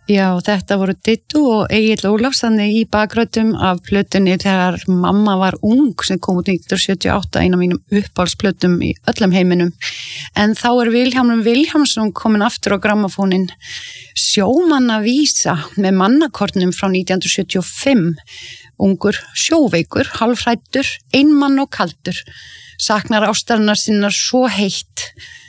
Já, þetta voru Dittu og Egill Ólafs þannig í bakröddum af plötunni þegar mamma var ung sem kom út 1978, eina af mínum uppáhaldsplötum í öllum heiminum. En þá Vilhjálmur Vilhjálmsson komin aftur á grammafónin, Sjómannavísa með mannakornum frá 1975, ungur sjóveikur, hálfhræddur, einmann og kaldur, saknar ástarinnar sinnar svo heitt